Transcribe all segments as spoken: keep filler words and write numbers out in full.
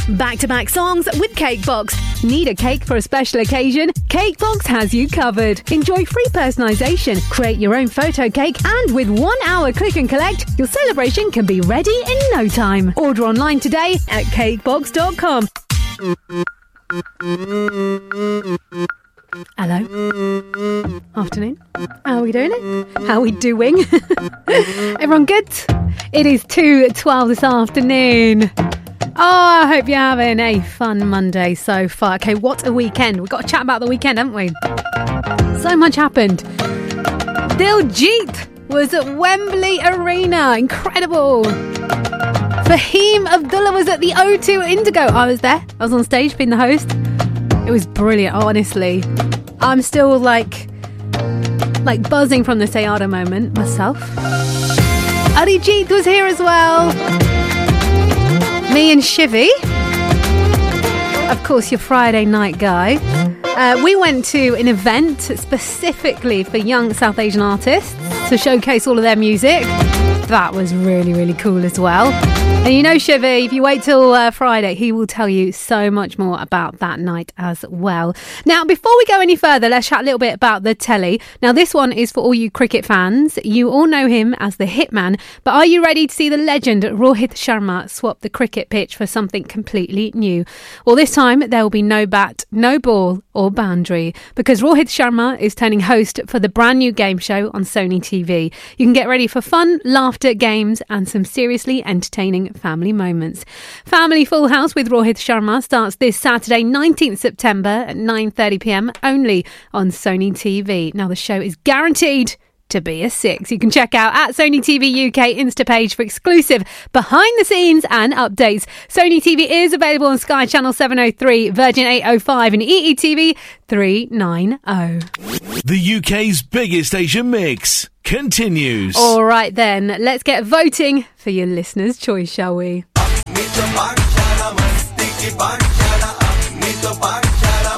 Back-to-back songs with Cakebox. Need a cake for a special occasion? Cakebox has you covered. Enjoy free personalisation, create your own photo cake, and with one hour click and collect, your celebration can be ready in no time. Order online today at cakebox dot com. Hello. Afternoon. How are we doing it? How are we doing? Everyone good? It is two twelve this afternoon. Oh, I hope you're having a fun Monday so far. Okay, what a weekend. We've got to chat about the weekend, haven't we? So much happened. Diljit was at Wembley Arena. Incredible. Fahim Abdullah was at the O two Indigo. I was there. I was on stage being the host. It was brilliant, honestly. I'm still like, like buzzing from the Sayada moment myself. Arijit was here as well. Me and Shivy, of course, your Friday night guy. Uh, we went to an event specifically for young South Asian artists to showcase all of their music. That was really, really cool as well. And you know, Shivy, if you wait till uh, Friday, he will tell you so much more about that night as well. Now, before we go any further, let's chat a little bit about the telly. Now, this one is for all you cricket fans. You all know him as the Hitman, but are you ready to see the legend Rohit Sharma swap the cricket pitch for something completely new? Well, this time there will be no bat, no ball or boundary, because Rohit Sharma is turning host for the brand new game show on Sony T V. You can get ready for fun, laughter, games and some seriously entertaining family moments. Family Full House with Rohit Sharma starts this Saturday, nineteenth September at nine thirty p m only on Sony T V. Now, the show is guaranteed to be a six. You can check out at Sony T V U K Insta page for exclusive behind the scenes and updates. Sony T V is available on Sky Channel seven oh three, Virgin eight oh five and E E T V three ninety. The U K's biggest Asian mix continues. All right then, let's get voting for your listener's choice, shall we?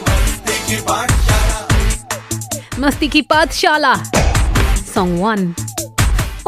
Masti Ki Pathshala. Song one.